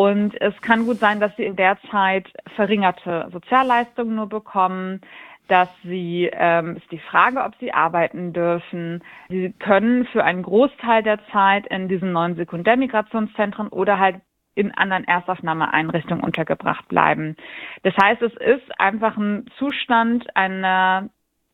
Und es kann gut sein, dass sie in der Zeit verringerte Sozialleistungen nur bekommen, dass sie, ist die Frage, ob sie arbeiten dürfen. Sie können für einen Großteil der Zeit in diesen neuen Sekundärmigrationszentren oder halt in anderen Erstaufnahmeeinrichtungen untergebracht bleiben. Das heißt, es ist einfach ein Zustand einer,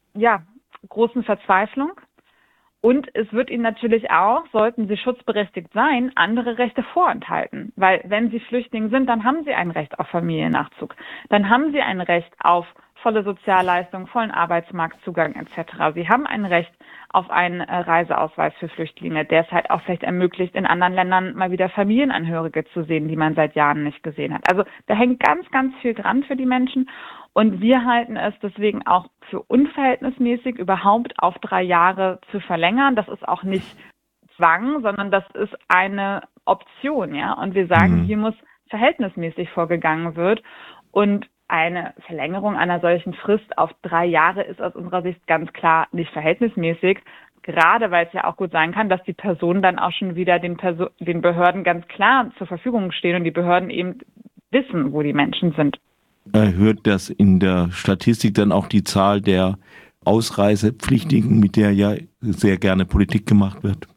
großen Verzweiflung. Und es wird ihnen natürlich auch, sollten sie schutzberechtigt sein, andere Rechte vorenthalten. Weil wenn sie Flüchtling sind, dann haben sie ein Recht auf Familiennachzug. Dann haben sie ein Recht auf volle Sozialleistungen, vollen Arbeitsmarktzugang etc. Sie haben ein Recht auf einen Reiseausweis für Flüchtlinge, der es halt auch vielleicht ermöglicht, in anderen Ländern mal wieder Familienangehörige zu sehen, die man seit Jahren nicht gesehen hat. Also da hängt ganz, ganz viel dran für die Menschen. Und wir halten es deswegen auch für unverhältnismäßig, überhaupt auf 3 Jahre zu verlängern. Das ist auch nicht Zwang, sondern das ist eine Option, ja. Und wir sagen, hier muss verhältnismäßig vorgegangen wird. Und eine Verlängerung einer solchen Frist auf 3 Jahre ist aus unserer Sicht ganz klar nicht verhältnismäßig. Gerade weil es ja auch gut sein kann, dass die Personen dann auch schon wieder den Behörden ganz klar zur Verfügung stehen und die Behörden eben wissen, wo die Menschen sind. Erhöht das in der Statistik dann auch die Zahl der Ausreisepflichtigen, mit der ja sehr gerne Politik gemacht wird?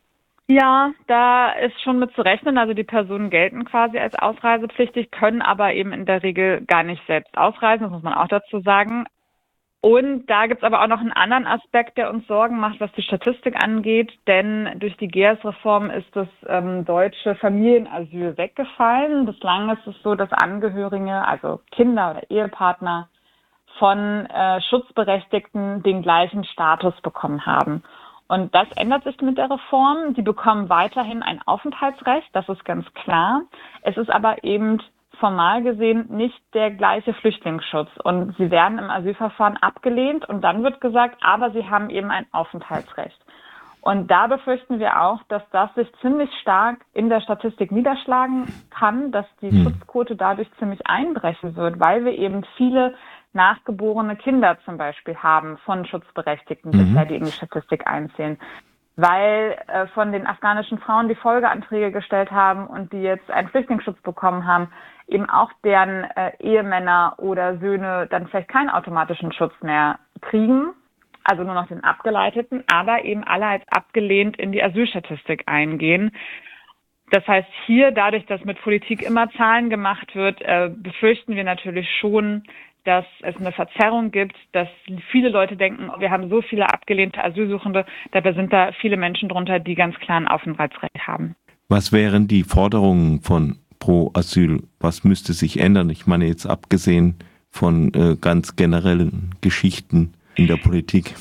Ja, da ist schon mit zu rechnen. Also die Personen gelten quasi als ausreisepflichtig, können aber eben in der Regel gar nicht selbst ausreisen, das muss man auch dazu sagen. Und da gibt's aber auch noch einen anderen Aspekt, der uns Sorgen macht, was die Statistik angeht. Denn durch die GEAS-Reform ist das deutsche Familienasyl weggefallen. Bislang ist es so, dass Angehörige, also Kinder oder Ehepartner von Schutzberechtigten den gleichen Status bekommen haben. Und das ändert sich mit der Reform. Die bekommen weiterhin ein Aufenthaltsrecht, das ist ganz klar. Es ist aber eben formal gesehen nicht der gleiche Flüchtlingsschutz. Und sie werden im Asylverfahren abgelehnt und dann wird gesagt, aber sie haben eben ein Aufenthaltsrecht. Und da befürchten wir auch, dass das sich ziemlich stark in der Statistik niederschlagen kann, dass die Schutzquote dadurch ziemlich einbrechen wird, weil wir eben viele nachgeborene Kinder zum Beispiel haben von Schutzberechtigten bisher, die in die Statistik einzählen. Weil von den afghanischen Frauen, die Folgeanträge gestellt haben und die jetzt einen Flüchtlingsschutz bekommen haben, eben auch deren Ehemänner oder Söhne dann vielleicht keinen automatischen Schutz mehr kriegen, also nur noch den abgeleiteten, aber eben alle als abgelehnt in die Asylstatistik eingehen. Das heißt, hier, dadurch, dass mit Politik immer Zahlen gemacht wird, befürchten wir natürlich schon, dass es eine Verzerrung gibt, dass viele Leute denken, wir haben so viele abgelehnte Asylsuchende, dabei sind da viele Menschen drunter, die ganz klar ein Aufenthaltsrecht haben. Was wären die Forderungen von Pro Asyl? Was müsste sich ändern? Ich meine jetzt abgesehen von ganz generellen Geschichten in der Politik.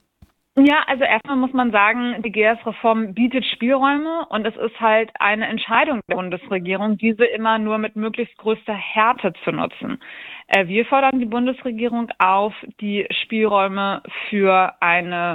Ja, also erstmal muss man sagen, die GEAS-Reform bietet Spielräume und es ist halt eine Entscheidung der Bundesregierung, diese immer nur mit möglichst größter Härte zu nutzen. Wir fordern die Bundesregierung auf, die Spielräume für eine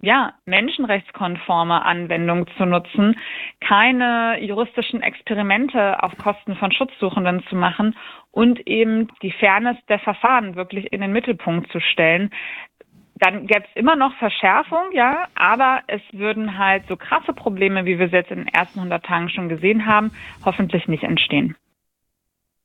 menschenrechtskonforme Anwendung zu nutzen, keine juristischen Experimente auf Kosten von Schutzsuchenden zu machen und eben die Fairness der Verfahren wirklich in den Mittelpunkt zu stellen. Dann gäbe es immer noch Verschärfung, ja, aber es würden halt so krasse Probleme, wie wir es jetzt in den ersten 100 Tagen schon gesehen haben, hoffentlich nicht entstehen.